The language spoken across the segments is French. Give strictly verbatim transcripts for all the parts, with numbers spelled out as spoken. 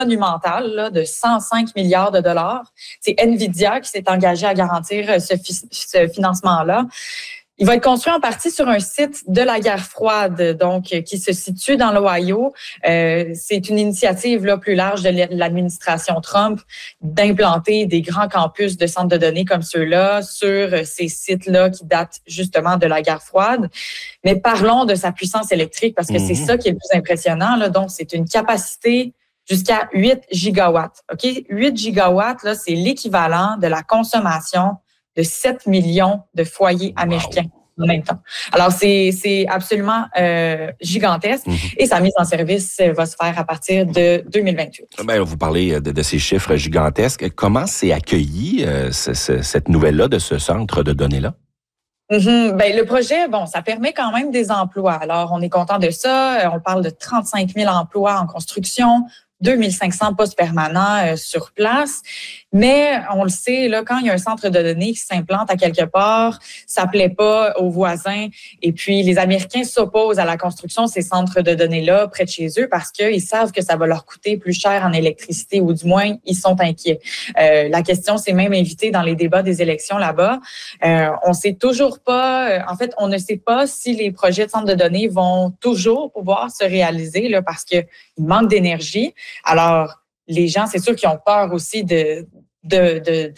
monumental là, de cent cinq milliards de dollars. C'est Nvidia qui s'est engagé à garantir ce, fi- ce financement-là. Il va être construit en partie sur un site de la guerre froide, donc qui se situe dans l'Ohio. Euh, c'est une initiative là, plus large de l'administration Trump d'implanter des grands campus de centres de données comme ceux-là sur ces sites-là qui datent justement de la guerre froide. Mais parlons de sa puissance électrique parce que mmh. c'est ça qui est le plus impressionnant. Là. Donc, c'est une capacité jusqu'à huit gigawatts. OK? huit gigawatts, là, c'est l'équivalent de la consommation de sept millions de foyers américains wow. en même temps. Alors, c'est, c'est absolument euh, gigantesque mm-hmm. et sa mise en service va se faire à partir de deux mille vingt-huit. Ben, vous parlez de, de ces chiffres gigantesques. Comment s'est accueilli euh, ce, ce, cette nouvelle-là de ce centre de données-là? Mm-hmm. Ben, le projet, bon, ça permet quand même des emplois. Alors, on est content de ça. On parle de trente-cinq mille emplois en construction, deux mille cinq cents postes permanents euh, sur place. Mais on le sait, là, quand il y a un centre de données qui s'implante à quelque part, ça plaît pas aux voisins. Et puis, les Américains s'opposent à la construction de ces centres de données-là près de chez eux parce qu'ils savent que ça va leur coûter plus cher en électricité, ou du moins, ils sont inquiets. Euh, la question s'est même invitée dans les débats des élections là-bas. Euh, on sait toujours pas, euh, en fait, on ne sait pas si les projets de centres de données vont toujours pouvoir se réaliser là, parce qu'il manque d'énergie. Alors, les gens, c'est sûr qu'ils ont peur aussi de, de, de,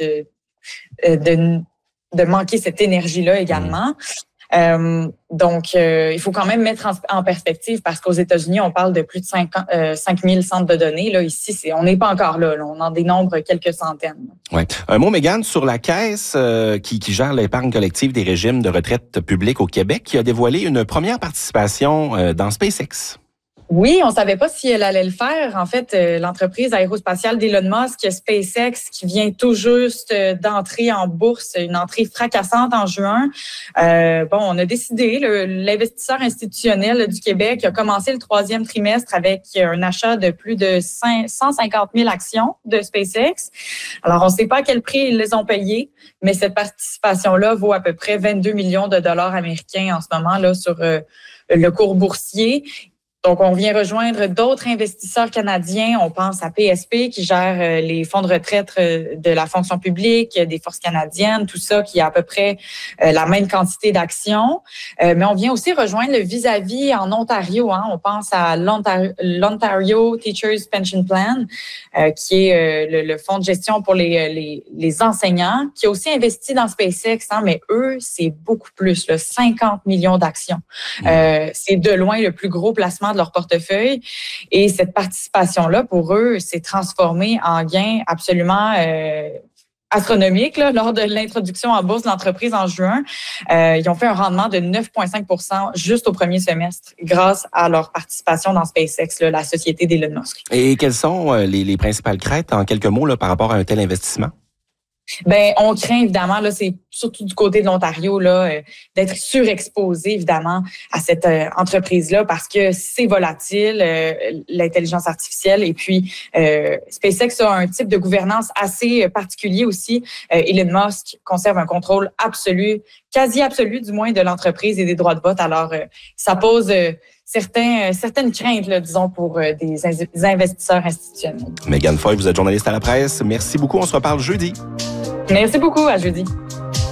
de, de, de manquer cette énergie-là également. Mmh. Euh, donc, euh, il faut quand même mettre en, en perspective parce qu'aux États-Unis, on parle de plus de cinq mille centres de données. Là, ici, c'est, on n'est pas encore là, là. On en dénombre quelques centaines. Ouais. Un mot, Mégane, sur la Caisse euh, qui, qui gère l'épargne collective des régimes de retraite publique au Québec, qui a dévoilé une première participation euh, dans SpaceX. Oui, on savait pas si elle allait le faire. En fait, euh, l'entreprise aérospatiale d'Elon Musk, SpaceX, qui vient tout juste euh, d'entrer en bourse, une entrée fracassante en juin. Euh, bon, on a décidé, le, l'investisseur institutionnel du Québec a commencé le troisième trimestre avec un achat de plus de cent cinquante mille actions de SpaceX. Alors, on ne sait pas à quel prix ils les ont payées, mais cette participation-là vaut à peu près vingt-deux millions de dollars américains en ce moment là sur euh, le cours boursier. Donc, on vient rejoindre d'autres investisseurs canadiens. On pense à P S P qui gère les fonds de retraite de la fonction publique, des forces canadiennes, tout ça qui a à peu près la même quantité d'actions. Mais on vient aussi rejoindre le vis-à-vis en Ontario. Hein. On pense à l'Ontario, l'Ontario Teachers Pension Plan, qui est le, le fonds de gestion pour les, les, les enseignants, qui a aussi investi dans SpaceX. Hein, mais eux, c'est beaucoup plus, là, cinquante millions d'actions. Mmh. Euh, c'est de loin le plus gros placement de leur portefeuille. Et cette participation-là, pour eux, s'est transformée en gain absolument euh, astronomique là, lors de l'introduction en bourse de l'entreprise en juin. Euh, ils ont fait un rendement de neuf virgule cinq pour cent juste au premier semestre grâce à leur participation dans SpaceX, là, la société d'Elon Musk. Et quelles sont les, les principales craintes, en quelques mots, là, par rapport à un tel investissement? Ben, on craint évidemment, là, c'est surtout du côté de l'Ontario, là, euh, d'être surexposé évidemment à cette euh, entreprise-là parce que c'est volatile, euh, l'intelligence artificielle, et puis euh, SpaceX a un type de gouvernance assez particulier aussi. Euh, Elon Musk conserve un contrôle absolu, quasi absolu du moins, de l'entreprise et des droits de vote. Alors, euh, ça pose euh, certains, euh, certaines craintes, là, disons, pour euh, des, in- des investisseurs institutionnels. Mégane Foy, vous êtes journaliste à la presse. Merci beaucoup. On se reparle jeudi. Merci beaucoup. À jeudi.